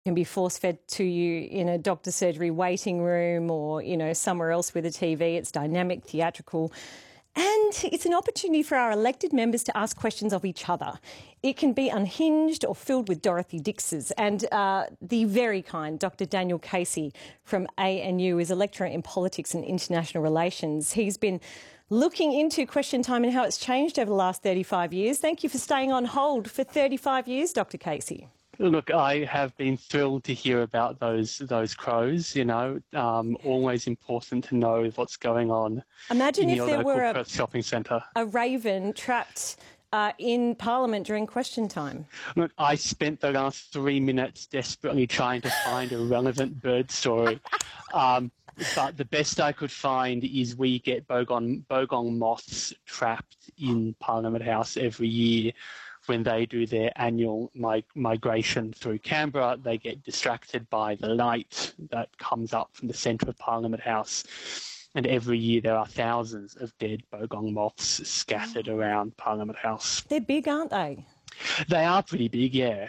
can be force-fed to you in a doctor's surgery waiting room or, somewhere else with a TV. It's dynamic, theatrical. And it's an opportunity for our elected members to ask questions of each other. It can be unhinged or filled with Dorothy Dixes. And the very kind Dr. Daniel Casey from ANU is a lecturer in politics and international relations. He's been looking into Question Time and how it's changed over the last 35 years. Thank you for staying on hold for 35 years, Dr. Casey. Look, I have been thrilled to hear about those crows, always important to know what's going on. Imagine in if your there local were Perth shopping centre. a raven trapped in Parliament during Question Time. Look, I spent the last 3 minutes desperately trying to find a relevant bird story. But the best I could find is we get bogong moths trapped in Parliament House every year. When they do their annual migration through Canberra, they get distracted by the light that comes up from the centre of Parliament House. And every year there are thousands of dead bogong moths scattered around Parliament House. They're big, aren't they? They are pretty big, yeah.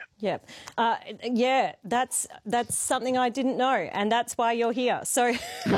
That's something I didn't know, and that's why you're here. So,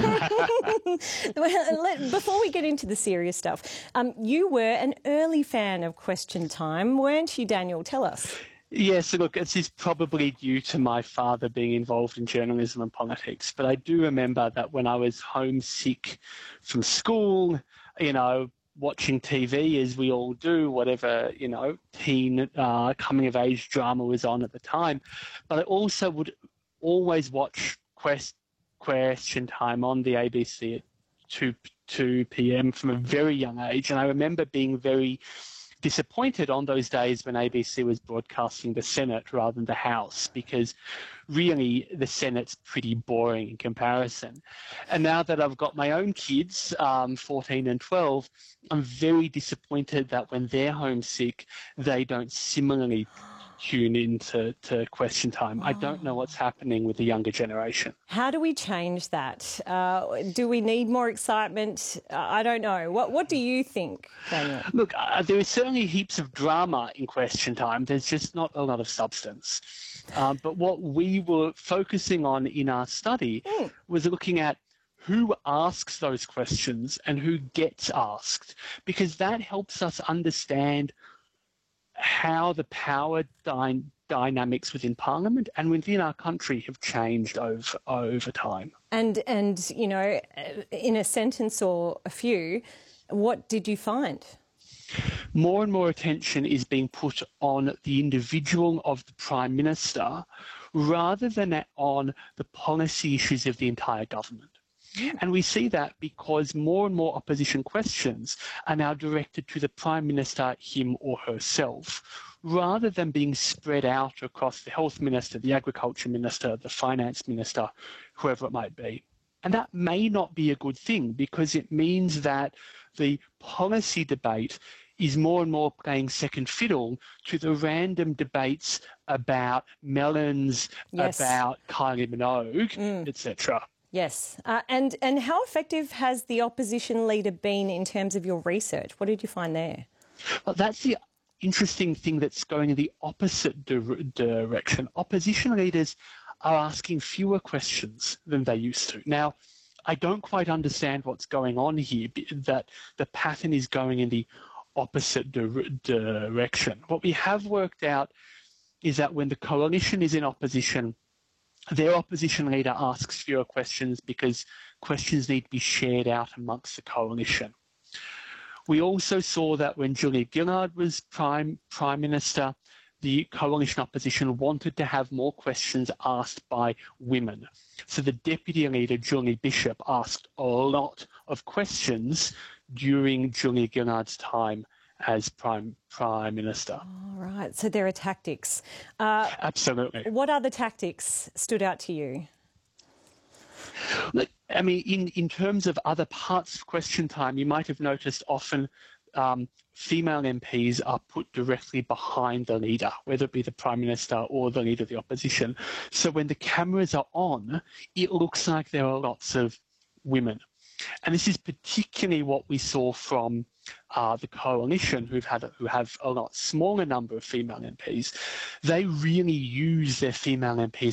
before we get into the serious stuff, you were an early fan of Question Time, weren't you, Daniel? Tell us. Yes, look, this is probably due to my father being involved in journalism and politics, but I do remember that when I was homesick from school, watching TV as we all do, whatever, teen coming-of-age drama was on at the time. But I also would always watch Question Time on the ABC at 2 p.m. from a very young age. And I remember being very disappointed on those days when ABC was broadcasting the Senate rather than the House, because really the Senate's pretty boring in comparison. And now that I've got my own kids, 14 and 12, I'm very disappointed that when they're homesick, they don't similarly tune into Question Time. I don't know what's happening with the younger generation. How do we change that? Do we need more excitement? I don't know. What do you think, Daniel? Look, there is certainly heaps of drama in Question Time. There's just not a lot of substance. But what we were focusing on in our study was looking at who asks those questions and who gets asked, because that helps us understand how the power dynamics within Parliament and within our country have changed over time. And in a sentence or a few, what did you find? More and more attention is being put on the individual of the Prime Minister rather than on the policy issues of the entire government. And we see that because more and more opposition questions are now directed to the Prime Minister, him or herself, rather than being spread out across the Health Minister, the Agriculture Minister, the Finance Minister, whoever it might be. And that may not be a good thing, because it means that the policy debate is more and more playing second fiddle to the random debates about melons, about Kylie Minogue, etc. Yes. And how effective has the opposition leader been in terms of your research? What did you find there? Well, that's the interesting thing that's going in the opposite direction. Opposition leaders are asking fewer questions than they used to. Now, I don't quite understand what's going on here, that the pattern is going in the opposite direction. What we have worked out is that when the coalition is in opposition, their opposition leader asks fewer questions because questions need to be shared out amongst the coalition. We also saw that when Julia Gillard was Prime Minister, the coalition opposition wanted to have more questions asked by women. So the Deputy Leader, Julie Bishop, asked a lot of questions during Julia Gillard's time as Prime Minister. All right, so there are tactics. Absolutely. What other tactics stood out to you? Look, I mean, in terms of other parts of Question Time, you might have noticed often female MPs are put directly behind the leader, whether it be the Prime Minister or the Leader of the Opposition. So when the cameras are on, it looks like there are lots of women. And this is particularly what we saw from the coalition, who have a lot smaller number of female MPs. They really use their female MPs